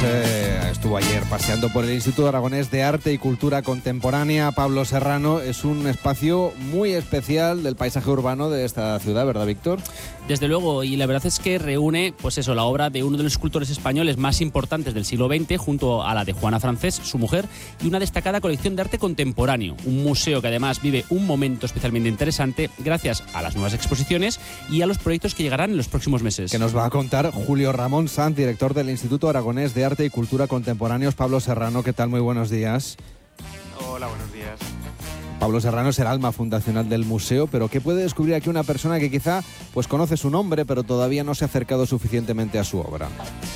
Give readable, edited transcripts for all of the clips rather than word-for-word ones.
estuvo ayer paseando por el Instituto Aragonés de Arte y Cultura Contemporánea. Pablo Serrano, es un espacio muy especial del paisaje urbano de esta ciudad, ¿verdad, Víctor? Desde luego, y la verdad es que reúne, pues eso, la obra de uno de los escultores españoles más importantes del siglo XX, junto a la de Juana Francés, su mujer, y una destacada colección de arte contemporáneo. Un museo que además vive un momento especialmente interesante gracias a las nuevas exposiciones y a los proyectos que llegarán en los próximos meses. Que nos va a contar Julio Ramón Sanz, director del Instituto Aragonés de Arte y Cultura Contemporáneos. Pablo Serrano, ¿qué tal? Muy buenos días. Hola, buenos días. Pablo Serrano es el alma fundacional del museo, pero ¿qué puede descubrir aquí una persona que quizá pues conoce su nombre, pero todavía no se ha acercado suficientemente a su obra?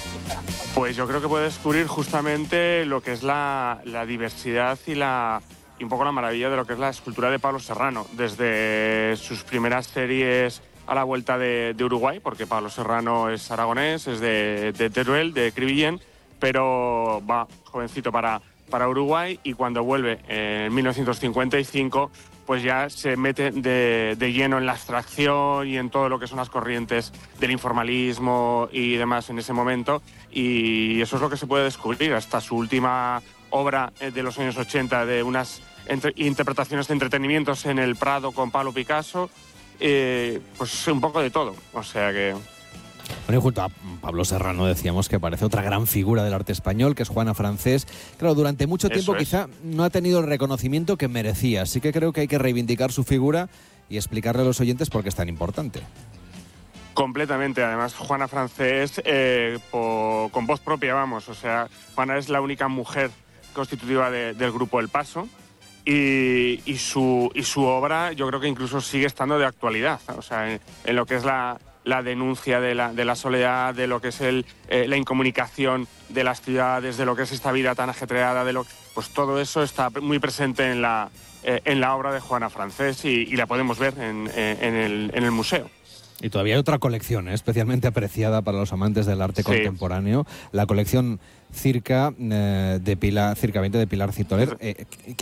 Pues yo creo que puede descubrir justamente lo que es la diversidad y un poco la maravilla de lo que es la escultura de Pablo Serrano, desde sus primeras series a la vuelta de Uruguay, porque Pablo Serrano es aragonés, es de Teruel, de Cribillén, pero va jovencito para Uruguay, y cuando vuelve en 1955 pues ya se mete de lleno en la abstracción y en todo lo que son las corrientes del informalismo y demás en ese momento, y eso es lo que se puede descubrir hasta su última obra de los años 80, de unas interpretaciones de entretenimientos en el Prado con Pablo Picasso, pues un poco de todo, o sea que... Bueno, y junto a Pablo Serrano decíamos que parece otra gran figura del arte español, que es Juana Francés. Claro, durante mucho tiempo quizá no ha tenido el reconocimiento que merecía, así que creo que hay que reivindicar su figura y explicarle a los oyentes por qué es tan importante. Completamente, además Juana Francés con voz propia, vamos, o sea, Juana es la única mujer constitutiva del grupo El Paso, y su obra yo creo que incluso sigue estando de actualidad, o sea, en lo que es la denuncia de la soledad, de lo que es la incomunicación de las ciudades, de lo que es esta vida tan ajetreada, pues todo eso está muy presente en la obra de Juana Francés, y la podemos ver en el museo. Y todavía hay otra colección, especialmente apreciada para los amantes del arte contemporáneo, la colección Circa 20 de Pilar Citoler.